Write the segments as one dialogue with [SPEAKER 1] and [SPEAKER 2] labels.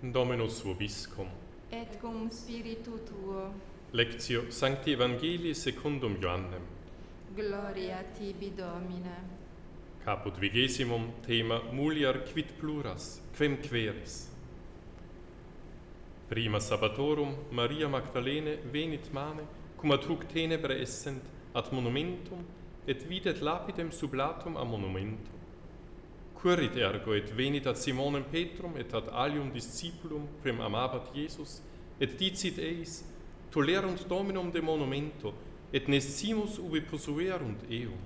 [SPEAKER 1] Dominus vobiscum.
[SPEAKER 2] Et cum spiritu tuo.
[SPEAKER 1] Lectio Sancti Evangelii secundum Ioannem.
[SPEAKER 2] Gloria tibi, Domine.
[SPEAKER 1] Caput 20 thema mulier quid pluras, quem queris. Prima sabbatorum Maria Magdalene venit mane, cum ad huc tenebrae essent ad monumentum, et videt lapidem sublatum a monumentum. Currit ergo et venit ad Simonem Petrum et ad alium discipulum quem amabat Iesus, et dicit eis, tolerunt Dominum de monumento, et nescimus ubi posuerunt eum.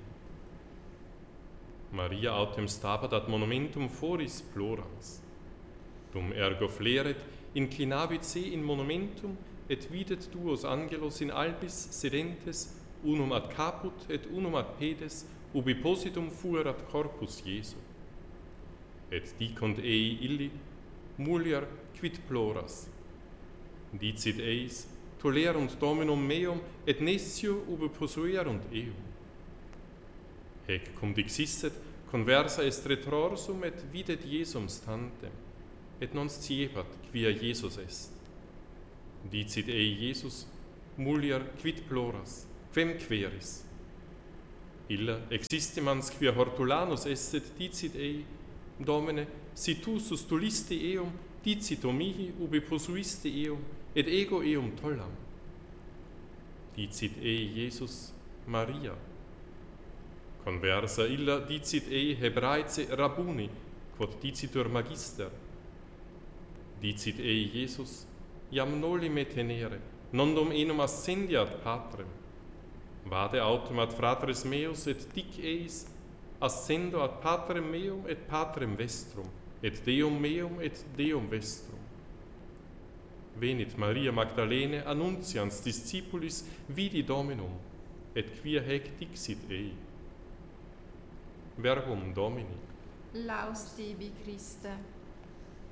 [SPEAKER 1] Maria autem stabat ad monumentum foris plorans. Dum ergo fleret, inclinavit se in monumentum, et videt duos angelos in albis sedentes, unum ad caput et unum ad pedes, ubi positum fuerat corpus Iesu. Et dicunt ei illi, mulier quid ploras. Dicit eis, tolerunt Dominum meum, et nescio ubi posuerunt eum. Hec cum dixisset, conversa est retrorsum, et videt Iesum stantem, et non sciepat quia Iesus est. Dicit ei Iesus, mulier quid ploras, quem queris? Illa existimans quia hortulanus esset, dicit ei, Domine, si tu sustulisti eum, dicito mihi ubi posuisti eum, et ego eum tollam. Dicit ei Iesus, Maria. Conversa illa dicit ei Hebraice Rabbuni, quod dicitur Magister. Dicit ei Iesus, iam noli me tenere, nondum enum ascendiat Patrem. Vade autem ad fratres meus, et dic eis, ascendo ad Patrem meum et Patrem vestrum, et Deum meum et Deum vestrum. Venit Maria Magdalene annuncians discipulis vidi Dominum, et quia hec dixit ei. Verbum Domini.
[SPEAKER 2] Laus tibi, Christe.